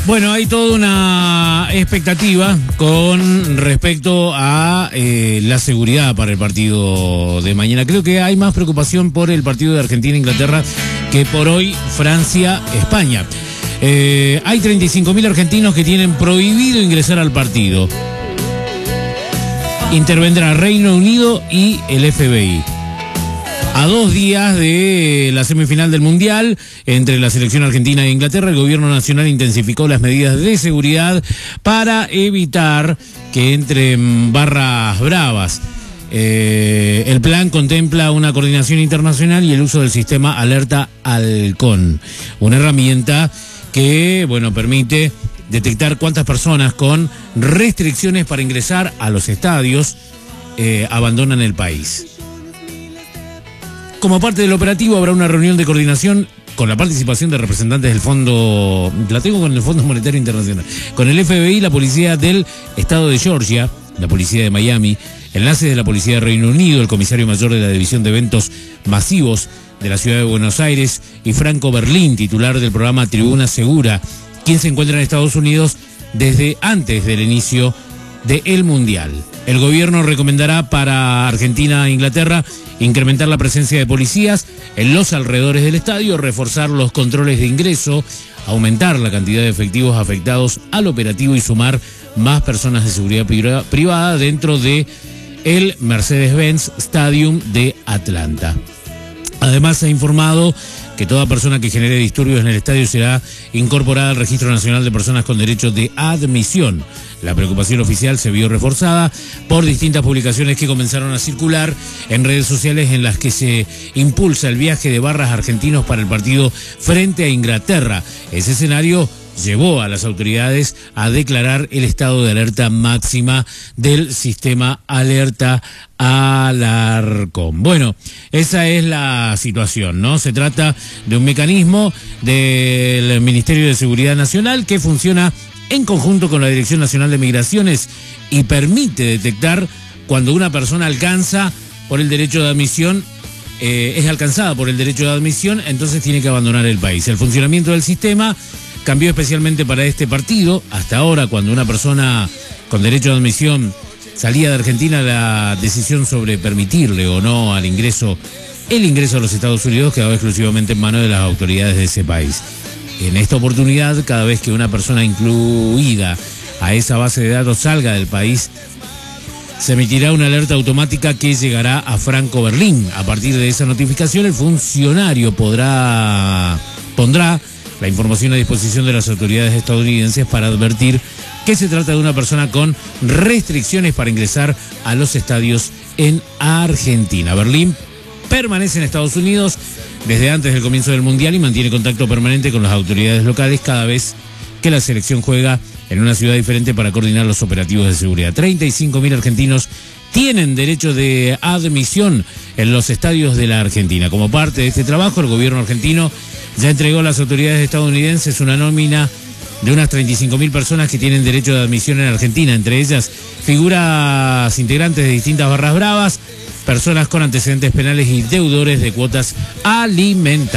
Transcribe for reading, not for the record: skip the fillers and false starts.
Bueno, hay toda una expectativa con respecto a la seguridad para el partido de mañana. Creo que hay más preocupación por el partido de Argentina-Inglaterra que por hoy Francia-España. Hay 35.000 argentinos que tienen prohibido ingresar al partido. Intervendrá Reino Unido y el FBI. A 2 días de la semifinal del Mundial entre la selección argentina e Inglaterra, el gobierno nacional intensificó las medidas de seguridad para evitar que entren barras bravas. El plan contempla una coordinación internacional y el uso del sistema Alerta Halcón, una herramienta que, permite detectar cuántas personas con restricciones para ingresar a los estadios abandonan el país. Como parte del operativo habrá una reunión de coordinación con la participación de representantes del Fondo, con el Fondo Monetario Internacional, con el FBI, la Policía del Estado de Georgia, la Policía de Miami, enlaces de la Policía de Reino Unido, el Comisario Mayor de la División de Eventos Masivos de la Ciudad de Buenos Aires y Franco Berlín, titular del programa Tribuna Segura, quien se encuentra en Estados Unidos desde antes del inicio del Mundial. El gobierno recomendará para Argentina e Inglaterra incrementar la presencia de policías en los alrededores del estadio, reforzar los controles de ingreso, aumentar la cantidad de efectivos afectados al operativo y sumar más personas de seguridad privada dentro de el Mercedes-Benz Stadium de Atlanta. Además, se ha informado que toda persona que genere disturbios en el estadio será incorporada al Registro Nacional de Personas con Derecho de Admisión. La preocupación oficial se vio reforzada por distintas publicaciones que comenzaron a circular en redes sociales en las que se impulsa el viaje de barras argentinos para el partido frente a Inglaterra. Ese escenario llevó a las autoridades a declarar el estado de alerta máxima del sistema Alerta Halcón. Bueno, esa es la situación, ¿no? Se trata de un mecanismo del Ministerio de Seguridad Nacional que funciona en conjunto con la Dirección Nacional de Migraciones y permite detectar cuando una persona alcanza por el derecho de admisión, es alcanzada por el derecho de admisión, entonces tiene que abandonar el país. El funcionamiento del sistema cambió especialmente para este partido. Hasta ahora, cuando una persona con derecho de admisión salía de Argentina, la decisión sobre permitirle o no el ingreso a los Estados Unidos quedaba exclusivamente en manos de las autoridades de ese país. En esta oportunidad, cada vez que una persona incluida a esa base de datos salga del país, se emitirá una alerta automática que llegará a Franco Berlín. A partir de esa notificación, el funcionario pondrá la información a disposición de las autoridades estadounidenses para advertir que se trata de una persona con restricciones para ingresar a los estadios en Argentina. Berlín permanece en Estados Unidos desde antes del comienzo del Mundial y mantiene contacto permanente con las autoridades locales cada vez que la selección juega en una ciudad diferente para coordinar los operativos de seguridad. 35.000 argentinos tienen derecho de admisión en los estadios de la Argentina. Como parte de este trabajo, el gobierno argentino ya entregó a las autoridades estadounidenses una nómina de unas 35.000 personas que tienen derecho de admisión en Argentina, entre ellas figuras integrantes de distintas barras bravas, personas con antecedentes penales y deudores de cuotas alimentarias.